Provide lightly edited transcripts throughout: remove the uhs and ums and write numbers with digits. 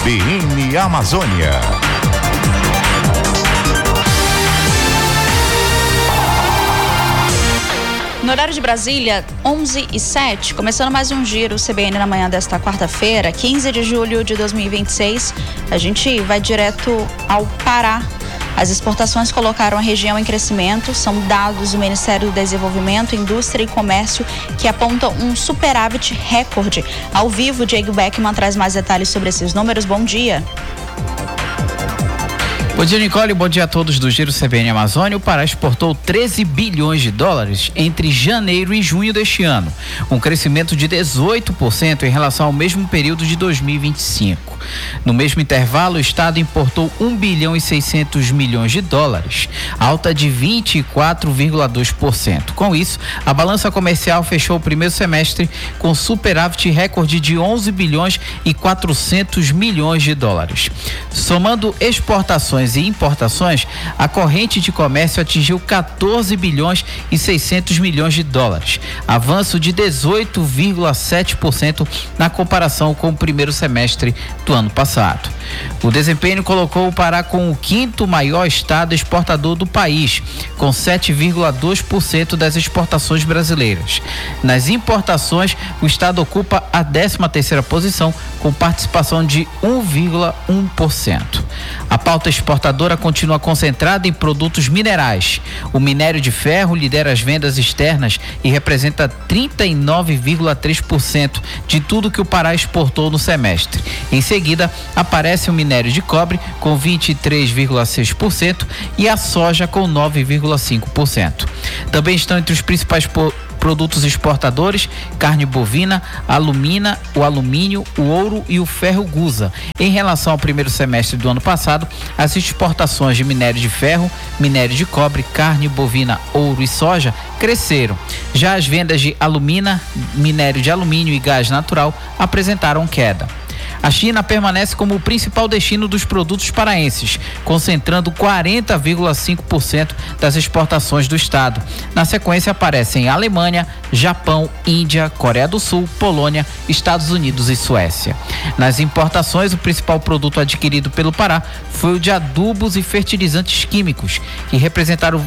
CBN Amazônia. No horário de Brasília, 11h07, começando mais um giro CBN na manhã desta quarta-feira, 15 de julho de 2026. A gente vai direto ao Pará. As exportações colocaram a região em crescimento. São dados do Ministério do Desenvolvimento, Indústria e Comércio que apontam um superávit recorde. Ao vivo, Diego Beckman traz mais detalhes sobre esses números. Bom dia. Bom dia, Nicole. Bom dia a todos do Giro CBN Amazônia. O Pará exportou 13 bilhões de dólares entre janeiro e junho deste ano, um crescimento de 18% em relação ao mesmo período de 2025. No mesmo intervalo, o estado importou 1 bilhão e 600 milhões de dólares, alta de 24,2%. Com isso, a balança comercial fechou o primeiro semestre com superávit recorde de 11 bilhões e 400 milhões de dólares. Somando exportações e importações, a corrente de comércio atingiu 14 bilhões e 600 milhões de dólares, avanço de 18,7% na comparação com o primeiro semestre do ano passado. O desempenho colocou o Pará como o quinto maior estado exportador do país, com 7,2% das exportações brasileiras. Nas importações, o estado ocupa a 13ª posição, com participação de 1,1%. A pauta exportadora continua concentrada em produtos minerais. O minério de ferro lidera as vendas externas e representa 39,3% de tudo que o Pará exportou no semestre. Em seguida, aparece o minério de cobre com 23,6% e a soja com 9,5%. Também estão entre os principais produtos exportadores: carne bovina, o alumínio, o ouro e o ferro gusa. Em relação ao primeiro semestre do ano passado, as exportações de minério de ferro, minério de cobre, carne bovina, ouro e soja cresceram. Já as vendas de alumina, minério de alumínio e gás natural apresentaram queda. A China permanece como o principal destino dos produtos paraenses, concentrando 40,5% das exportações do estado. Na sequência aparecem Alemanha, Japão, Índia, Coreia do Sul, Polônia, Estados Unidos e Suécia. Nas importações, o principal produto adquirido pelo Pará foi o de adubos e fertilizantes químicos, que representaram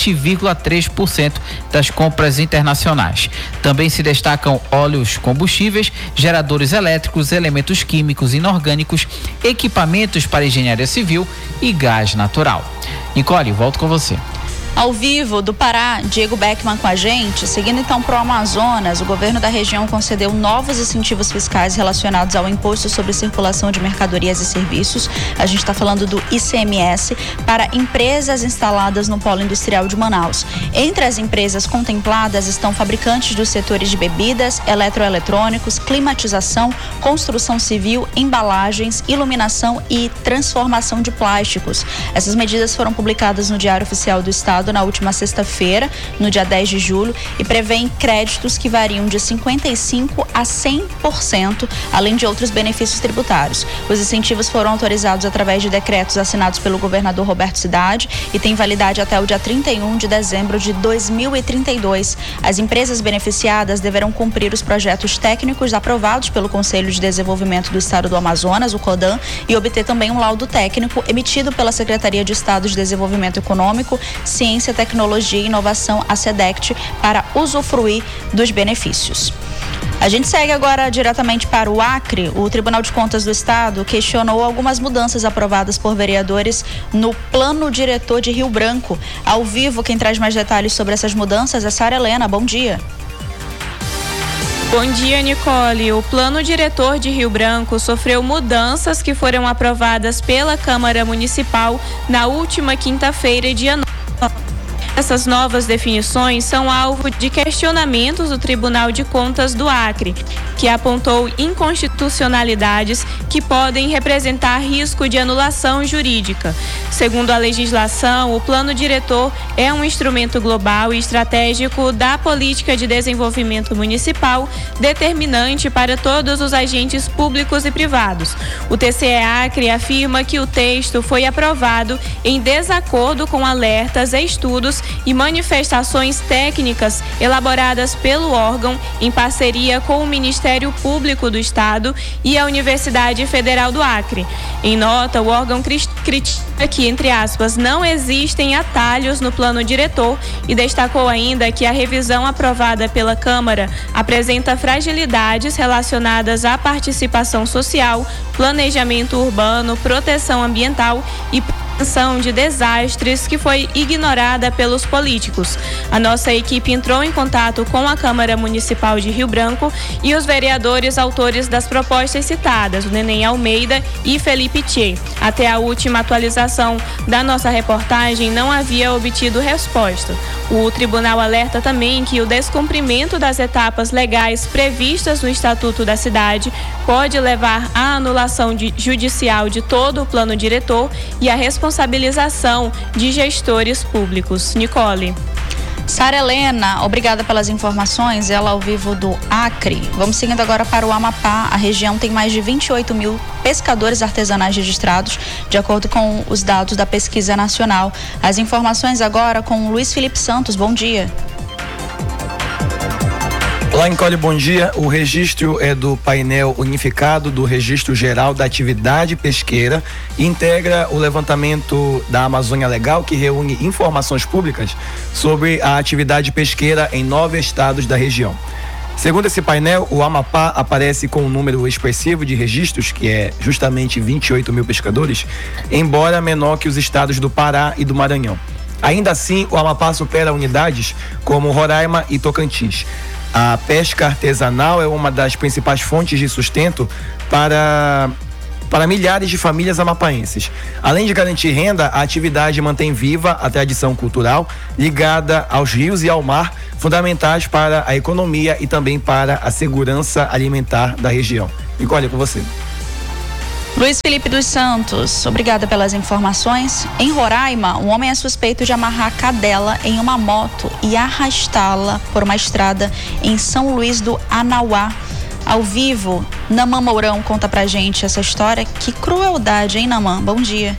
20,3% das compras internacionais. Também se destacam óleos combustíveis, geradores elétricos, elementos químicos inorgânicos, equipamentos para engenharia civil e gás natural. Nicole, volto com você. Ao vivo do Pará, Diego Beckman com a gente. Seguindo então para o Amazonas, o governo da região concedeu novos incentivos fiscais relacionados ao Imposto sobre Circulação de Mercadorias e Serviços. A gente está falando do ICMS para empresas instaladas no Polo Industrial de Manaus. Entre as empresas contempladas estão fabricantes dos setores de bebidas, eletroeletrônicos, climatização, construção civil, embalagens, iluminação e transformação de plásticos. Essas medidas foram publicadas no Diário Oficial do Estado na última sexta-feira, no dia 10 de julho, e prevêem créditos que variam de 55% a 100%, além de outros benefícios tributários. Os incentivos foram autorizados através de decretos assinados pelo governador Roberto Cidade e têm validade até o dia 31 de dezembro de 2032. As empresas beneficiadas deverão cumprir os projetos técnicos aprovados pelo Conselho de Desenvolvimento do Estado do Amazonas, o CODAM, e obter também um laudo técnico emitido pela Secretaria de Estado de Desenvolvimento Econômico, Ciência, Tecnologia e Inovação, a SEDECT, para usufruir dos benefícios. A gente segue agora diretamente para o Acre. O Tribunal de Contas do Estado questionou algumas mudanças aprovadas por vereadores no Plano Diretor de Rio Branco. Ao vivo, quem traz mais detalhes sobre essas mudanças é Sara Helena. Bom dia. Bom dia, Nicole. O Plano Diretor de Rio Branco sofreu mudanças que foram aprovadas pela Câmara Municipal na última quinta-feira, dia 9. Essas novas definições são alvo de questionamentos do Tribunal de Contas do Acre, que apontou inconstitucionalidades que podem representar risco de anulação jurídica. Segundo a legislação, o Plano Diretor é um instrumento global e estratégico da política de desenvolvimento municipal, determinante para todos os agentes públicos e privados. O TCE Acre afirma que o texto foi aprovado em desacordo com alertas e estudos e manifestações técnicas elaboradas pelo órgão em parceria com o Ministério Público do Estado e a Universidade Federal do Acre. Em nota, o órgão critica que, entre aspas, não existem atalhos no plano diretor e destacou ainda que a revisão aprovada pela Câmara apresenta fragilidades relacionadas à participação social, planejamento urbano, proteção ambiental e prevenção de desastres que foi ignorada pelos políticos. A nossa equipe entrou em contato com a Câmara Municipal de Rio Branco e os vereadores autores das propostas citadas, o Neném Almeida e Felipe Tchê. Até a última atualização da nossa reportagem não havia obtido resposta. O tribunal alerta também que o descumprimento das etapas legais previstas no Estatuto da Cidade pode levar à anulação judicial de todo o plano diretor e à responsabilização de gestores públicos. Nicole. Sara Helena, obrigada pelas informações, ela ao vivo do Acre. Vamos seguindo agora para o Amapá. A região tem mais de 28 mil pescadores artesanais registrados, de acordo com os dados da Pesquisa Nacional. As informações agora com o Luiz Felipe Santos. Bom dia. Olá, Nicole, bom dia. O registro é do painel unificado do Registro Geral da Atividade Pesqueira e integra o levantamento da Amazônia Legal, que reúne informações públicas sobre a atividade pesqueira em 9 estados da região. Segundo esse painel, o Amapá aparece com um número expressivo de registros, que é justamente 28 mil pescadores, embora menor que os estados do Pará e do Maranhão. Ainda assim, o Amapá supera unidades como Roraima e Tocantins. A pesca artesanal é uma das principais fontes de sustento para milhares de famílias amapaenses. Além de garantir renda, a atividade mantém viva a tradição cultural ligada aos rios e ao mar, fundamentais para a economia e também para a segurança alimentar da região. Nicole, com você. Luiz Felipe dos Santos, obrigada pelas informações. Em Roraima, um homem é suspeito de amarrar cadela em uma moto e arrastá-la por uma estrada em São Luís do Anauá. Ao vivo, Namã Mourão conta pra gente essa história. Que crueldade, hein, Namã? Bom dia.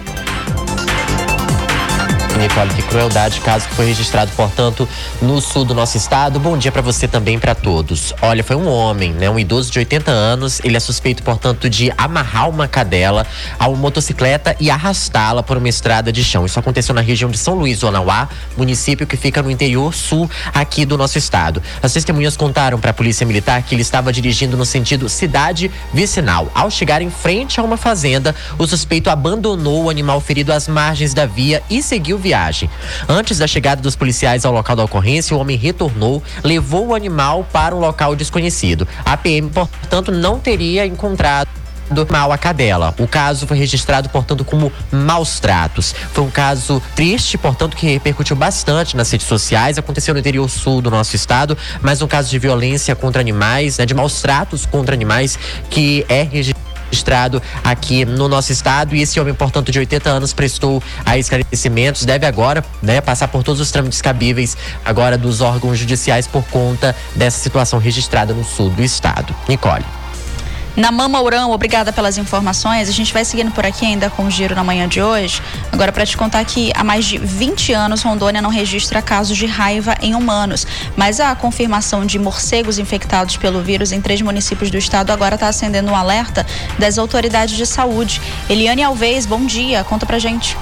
Nicole, que crueldade, caso que foi registrado, portanto, no sul do nosso estado. Bom dia para você também, para todos. Olha, foi um homem, né, um idoso de 80 anos, ele é suspeito, portanto, de amarrar uma cadela a uma motocicleta e arrastá-la por uma estrada de chão. Isso aconteceu na região de São Luís do Anauá, município que fica no interior sul aqui do nosso estado. As testemunhas contaram para a Polícia Militar que ele estava dirigindo no sentido cidade vicinal. Ao chegar em frente a uma fazenda, o suspeito abandonou o animal ferido às margens da via e seguiu viagem. Antes da chegada dos policiais ao local da ocorrência, o homem retornou, levou o animal para um local desconhecido. A PM, portanto, não teria encontrado mal a cadela. O caso foi registrado, portanto, como maus tratos. Foi um caso triste, portanto, que repercutiu bastante nas redes sociais. Aconteceu no interior sul do nosso estado, mas um caso de violência contra animais, né, de maus tratos contra animais, que é registrado aqui no nosso estado, e esse homem, portanto, de 80 anos, prestou a esclarecimentos, deve agora, né, passar por todos os trâmites cabíveis agora dos órgãos judiciais por conta dessa situação registrada no sul do estado. Nicole. Namã Mourão, obrigada pelas informações. A gente vai seguindo por aqui ainda com o giro na manhã de hoje. Agora, para te contar que há mais de 20 anos Rondônia não registra casos de raiva em humanos, mas a confirmação de morcegos infectados pelo vírus em 3 municípios do estado agora está acendendo um alerta das autoridades de saúde. Eliane Alves, bom dia, conta pra gente.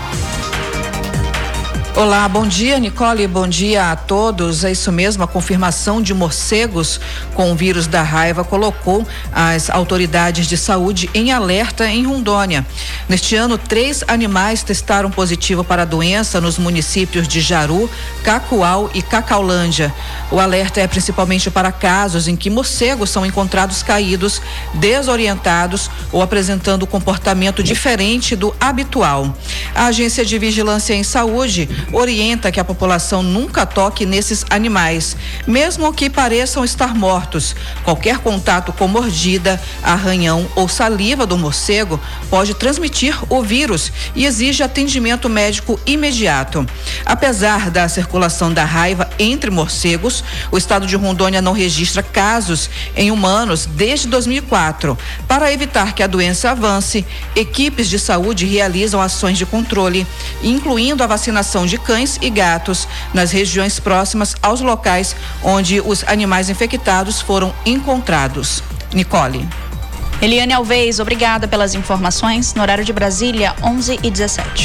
Olá, bom dia, Nicole, bom dia a todos. É isso mesmo, a confirmação de morcegos com o vírus da raiva colocou as autoridades de saúde em alerta em Rondônia. Neste ano, 3 animais testaram positivo para a doença nos municípios de Jaru, Cacoal e Cacaulândia. O alerta é principalmente para casos em que morcegos são encontrados caídos, desorientados ou apresentando comportamento diferente do habitual. A Agência de Vigilância em Saúde orienta que a população nunca toque nesses animais, mesmo que pareçam estar mortos. Qualquer contato com mordida, arranhão ou saliva do morcego pode transmitir o vírus e exige atendimento médico imediato. Apesar da circulação da raiva entre morcegos, o estado de Rondônia não registra casos em humanos desde 2004. Para evitar que a doença avance, equipes de saúde realizam ações de controle, incluindo a vacinação de de cães e gatos nas regiões próximas aos locais onde os animais infectados foram encontrados. Nicole. Eliane Alves, obrigada pelas informações. No horário de Brasília, 11h17.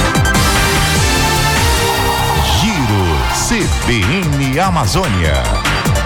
Giro CBN Amazônia.